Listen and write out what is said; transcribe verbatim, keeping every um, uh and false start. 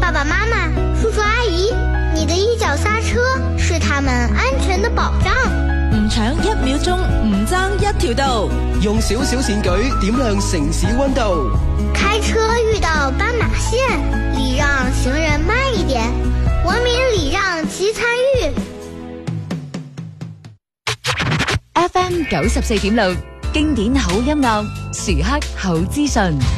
爸爸媽媽、叔叔阿姨，你的一腳剎車是他們安全的保障。 唔搶一秒鐘，唔爭一條道， 用小小善舉點亮城市溫度。 開車遇到斑馬線，禮讓行人慢一點，文明禮讓及參與。 F M 九十四點六，經典好音樂，時刻好資訊。